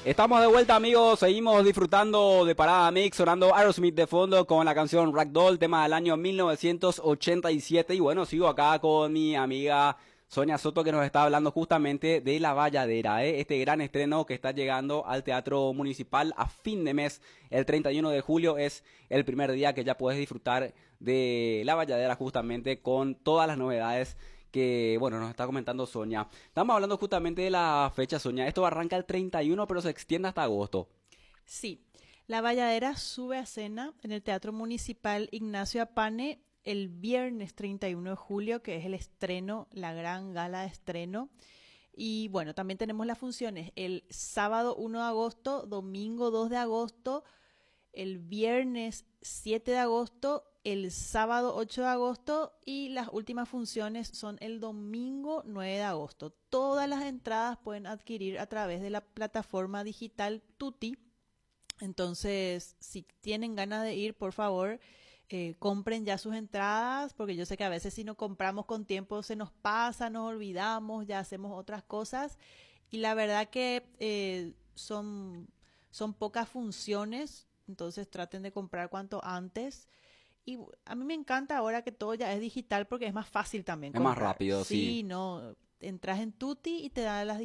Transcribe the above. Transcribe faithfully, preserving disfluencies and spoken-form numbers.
Estamos de vuelta, amigos, seguimos disfrutando de Parada Mix, sonando Aerosmith de fondo con la canción Ragdoll, tema del año mil novecientos ochenta y siete. Y bueno, sigo acá con mi amiga Sonia Soto, que nos está hablando justamente de La Bayadera, ¿eh? Este gran estreno que está llegando al Teatro Municipal a fin de mes. El treinta y uno de julio es el primer día que ya puedes disfrutar de La Bayadera, justamente con todas las novedades que, bueno, nos está comentando Sonia. Estamos hablando justamente de la fecha, Sonia. Esto arranca el treinta y uno, pero se extiende hasta agosto. Sí, La Bayadera sube a escena en el Teatro Municipal Ignacio Apane el viernes treinta y uno de julio, que es el estreno, la gran gala de estreno. Y bueno, también tenemos las funciones el sábado uno de agosto, domingo dos de agosto, el viernes siete de agosto, el sábado ocho de agosto y las últimas funciones son el domingo nueve de agosto. Todas las entradas pueden adquirir a través de la plataforma digital Tuti. Entonces, si tienen ganas de ir, por favor, eh, compren ya sus entradas, porque yo sé que a veces si no compramos con tiempo se nos pasa, nos olvidamos, ya hacemos otras cosas. Y la verdad que eh, son, son pocas funciones, entonces traten de comprar cuanto antes. Y a mí me encanta ahora que todo ya es digital porque es más fácil también Es más comprar. rápido, sí. Sí, no, entras en Tuti y te da las